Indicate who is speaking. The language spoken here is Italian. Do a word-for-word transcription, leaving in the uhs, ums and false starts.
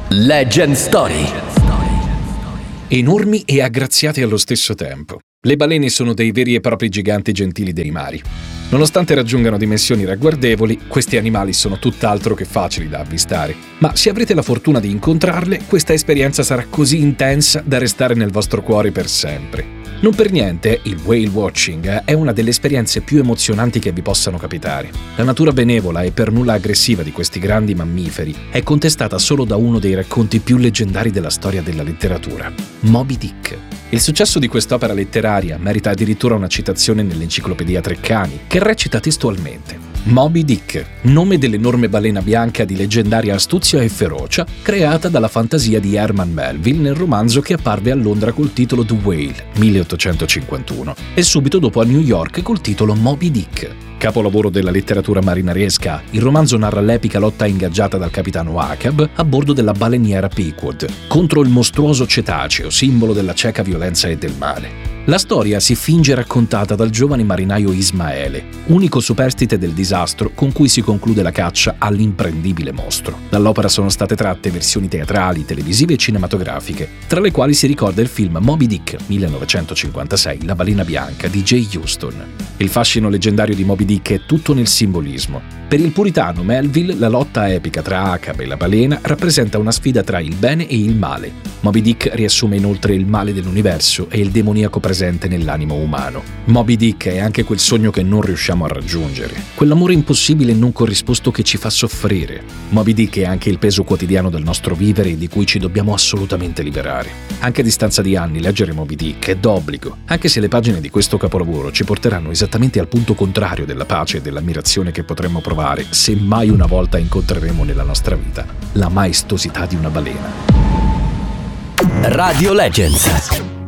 Speaker 1: Legend Story.
Speaker 2: Enormi e aggraziati allo stesso tempo, le balene sono dei veri e propri giganti gentili dei mari. Nonostante raggiungano dimensioni ragguardevoli, questi animali sono tutt'altro che facili da avvistare. Ma se avrete la fortuna di incontrarle, questa esperienza sarà così intensa da restare nel vostro cuore per sempre. Non per niente, il whale watching è una delle esperienze più emozionanti che vi possano capitare. La natura benevola e per nulla aggressiva di questi grandi mammiferi è contestata solo da uno dei racconti più leggendari della storia della letteratura, Moby Dick. Il successo di quest'opera letteraria merita addirittura una citazione nell'enciclopedia Treccani, che recita testualmente: Moby Dick, nome dell'enorme balena bianca di leggendaria astuzia e ferocia, creata dalla fantasia di Herman Melville nel romanzo che apparve a Londra col titolo The Whale, milleottocentocinquantuno, e subito dopo a New York col titolo Moby Dick. Capolavoro della letteratura marinaresca, il romanzo narra l'epica lotta ingaggiata dal capitano Ahab a bordo della baleniera Pequod contro il mostruoso cetaceo, simbolo della cieca violenza e del male. La storia si finge raccontata dal giovane marinaio Ismaele, unico superstite del disastro con cui si conclude la caccia all'imprendibile mostro. Dall'opera sono state tratte versioni teatrali, televisive e cinematografiche, tra le quali si ricorda il film Moby Dick millenovecentocinquantasei, La balena bianca di Jay Houston. Il fascino leggendario di Moby Dick è tutto nel simbolismo. Per il puritano Melville, la lotta epica tra Ahab e la balena rappresenta una sfida tra il bene e il male. Moby Dick riassume inoltre il male dell'universo e il demoniaco presente nell'animo umano. Moby Dick è anche quel sogno che non riusciamo a raggiungere, quell'amore impossibile e non corrisposto che ci fa soffrire. Moby Dick è anche il peso quotidiano del nostro vivere e di cui ci dobbiamo assolutamente liberare. Anche a distanza di anni, leggere Moby Dick è d'obbligo, anche se le pagine di questo capolavoro ci porteranno esattamente al punto contrario della pace e dell'ammirazione che potremmo provare se mai una volta incontreremo nella nostra vita la maestosità di una balena.
Speaker 1: Radio Legends.